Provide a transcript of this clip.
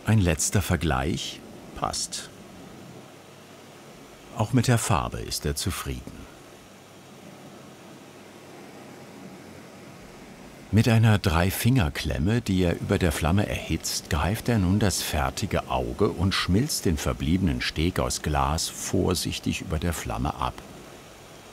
Ein letzter Vergleich passt. Auch mit der Farbe ist er zufrieden. Mit einer Dreifingerklemme, die er über der Flamme erhitzt, greift er nun das fertige Auge und schmilzt den verbliebenen Steg aus Glas vorsichtig über der Flamme ab.